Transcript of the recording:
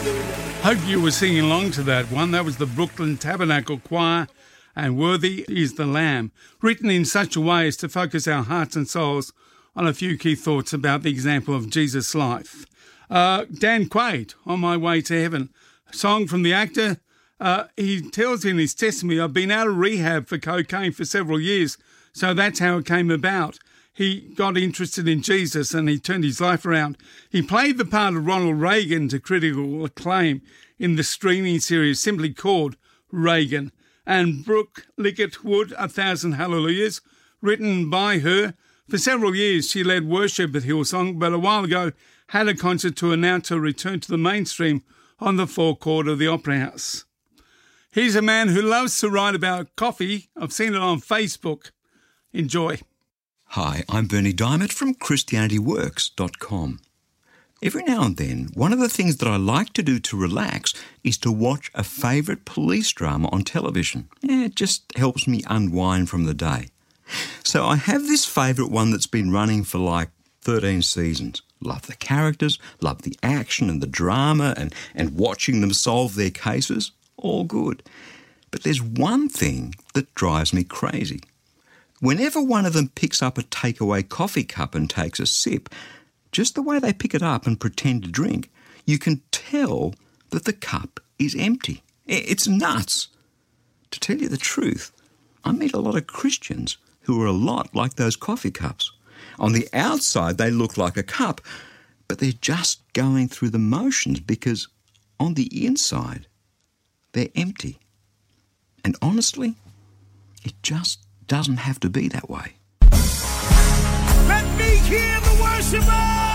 Hope you were singing along to that one. That was the Brooklyn Tabernacle Choir and Worthy is the Lamb, written in such a way as to focus our hearts and souls on a few key thoughts about the example of Jesus' life. Dan Quaid, On My Way to Heaven, a song from the actor. He tells in his testimony, I've been out of rehab for cocaine for several years, so that's how it came about. He got interested in Jesus and he turned his life around. He played the part of Ronald Reagan to critical acclaim in the streaming series simply called Reagan. And Brooke Lickett-Wood, 1,000 Hallelujahs, written by her. For several years she led worship at Hillsong, but a while ago had a concert to announce her return to the mainstream on the forecourt of the Opera House. Here's a man who loves to write about coffee. I've seen it on Facebook. Enjoy. Hi, I'm Bernie Diamond from ChristianityWorks.com. Every now and then, one of the things that I like to do to relax is to watch a favourite police drama on television. It just helps me unwind from the day. So I have this favourite one that's been running for like 13 seasons. Love the characters, love the action and the drama and watching them solve their cases. All good. But there's one thing that drives me crazy. Whenever one of them picks up a takeaway coffee cup and takes a sip, just the way they pick it up and pretend to drink, you can tell that the cup is empty. It's nuts. To tell you the truth, I meet a lot of Christians who are a lot like those coffee cups. On the outside, they look like a cup, but they're just going through the motions because on the inside, they're empty. And honestly, it just doesn't have to be that way. Let me hear the worshiper!